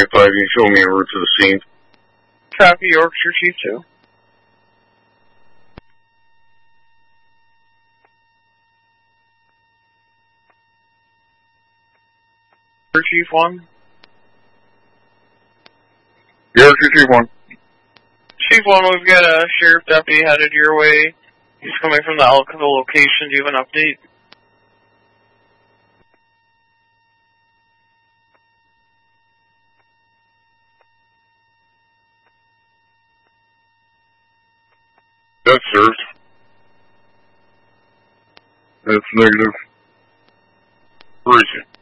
5, you show me a route to the scene. Copy, Yorkshire Chief 2. Chief 1. Yorkshire Chief 1. Chief 1, we've got a sheriff deputy headed your way. He's coming from the Elkville location. Do you have an update? That's served. That's negative. Where is he?